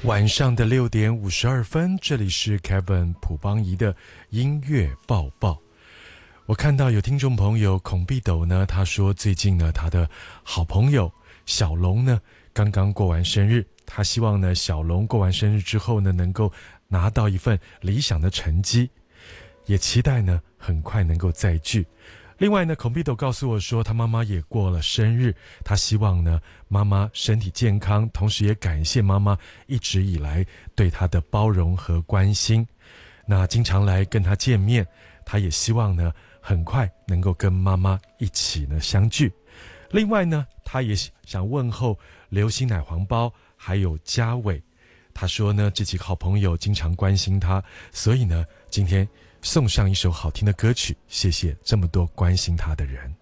晚上的6:52，这里是 Kevin 朴邦仪的音乐报报。我看到有听众朋友孔必斗呢，他说最近呢，他的好朋友小龙呢刚刚过完生日，他希望呢小龙过完生日之后呢，能够拿到一份理想的成绩，也期待呢很快能够再聚。另外呢，孔必斗告诉我说，他妈妈也过了生日，他希望呢妈妈身体健康，同时也感谢妈妈一直以来对他的包容和关心。那经常来跟他见面，他也希望呢很快能够跟妈妈一起呢相聚。另外呢，他也想问候流星奶黄包还有嘉伟。他说呢，这几个好朋友经常关心他，所以呢，今天送上一首好听的歌曲，谢谢这么多关心他的人。